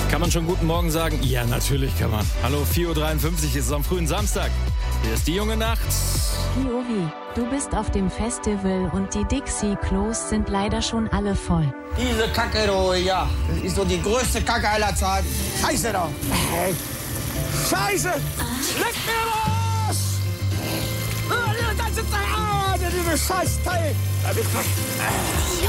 Kann man schon guten Morgen sagen? Ja, natürlich kann man. Hallo, 4.53 Uhr ist es am frühen Samstag. Hier ist die junge Nacht. Jovi, du bist auf dem Festival und die Dixie-Klos sind leider schon alle voll. Diese Kacke, du, ja, das ist so die größte Kacke aller Zeiten. Scheiße doch. Scheiße! Leck mir los! Das ist diese scheiß Teil.